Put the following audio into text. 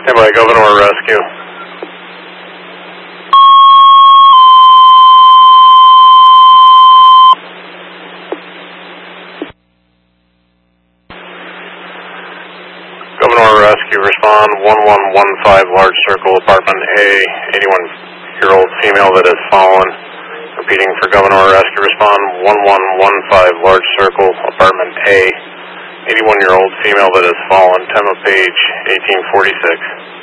Anybody, Governor Rescue. Governor Rescue, respond 1115 Large Circle, Apartment A, 81-year-old female that has fallen. Repeating for Governor Rescue, respond 1115 Large Circle, Apartment A, 81-year-old female that has fallen. Time of page 1846.